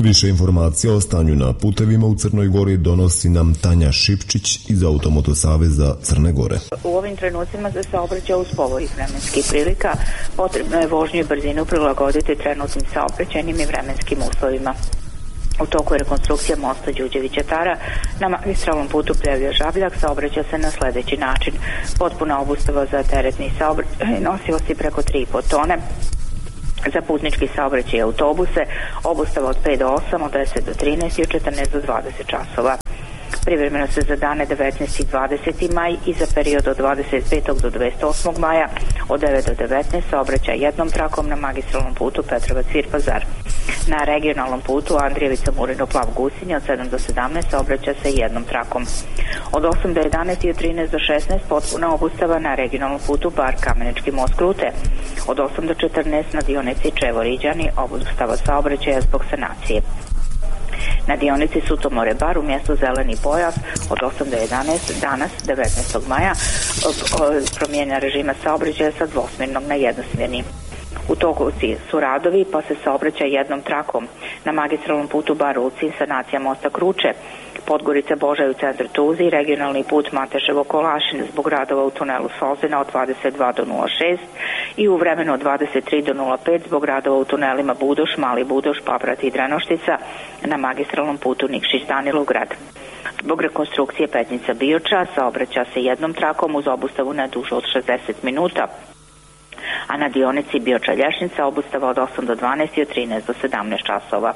Više informacija o stanju na putevima u Crnoj Gori donosi nam Tanja Šipčić iz Automoto saveza Crne Gore. U ovim trenucima za saobraćaj uz povoljnih vremenskih prilika potrebno je vožnju i brzinu prilagoditi trenutnim saobraćajnim i vremenskim uslovima. U toku je rekonstrukcija mosta Đuđevića-Tara na magistralnom putu Pljevlja-Žabljak saobraća se na sledeći način. Potpuna obustava za teretni saobraćaj nosivosti preko 3,5 tone. Za putnički saobraćaj i autobuse obustava od 5 do 8, od 10 do 13 i od 14 do 20 časova. Privremeno se za dane 19. i 20. maj i za period od 25. do 28. maja od 9 do 19 saobraća jednom trakom na magistralnom putu Petrovac-Vir-Pazar. Na regionalnom putu Andrijevica-Murino-Plav-Gusinje od 7 do 17 saobraća se jednom trakom. Od 8 do 11 i od 13 do 16 potpuna obustava na regionalnom putu Bar-Kamenički most-Krute. Od 8 do 14 na dionici Čevo-Riđani obustava saobraćaja zbog sanacije. Na dionici Sutomore-Bar u mjestu Zeleni pojas od 8 do 11 danas 19. maja promijenja režima saobraćaja sa dvosmjernog na jednosmjerni. U toku su radovi pa se saobraća jednom trakom na magistralnom putu Bar-Ulcin, sanacija mosta Kruče, Podgorica Božaj u centru Tuzi, regionalni put Mateševo-Kolašin zbog radova u tunelu Solzena od 22 do 06 i u vremenu od 23 do 05 zbog radova u tunelima Budoš, Mali Budoš, Paprat i Dranoštica na magistralnom putu Nikšić-Danilograd. Zbog rekonstrukcije Petnica-Bioča saobraća se jednom trakom uz obustavu ne duže od 60 minuta, a na dionici Bioča-Lješnica obustava od 8 do 12 i od 13 do 17 časova.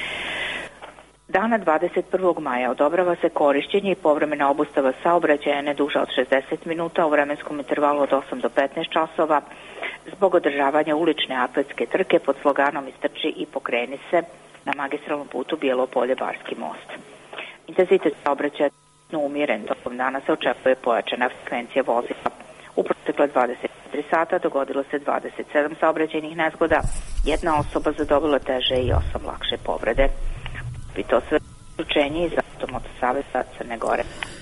Dana 21. maja odobrava se korišćenje i povremena obustava saobraćaja ne duža od 60 minuta u vremenskom intervalu od 8 do 15 časova zbog održavanja ulične atletske trke pod sloganom Istrči i pokreni se na magistralnom putu Bijelo Polje-Barski most. Intenzitet saobraćaja je umjeren, tokom dana se očekuje pojačana frekvencija vozila. U protekle 24 sata dogodilo se 27 saobraćajnih nezgoda, jedna osoba zadobila teže i 8 lakše povrede. I to sve učenje iz Automoto saveza Crne Gore.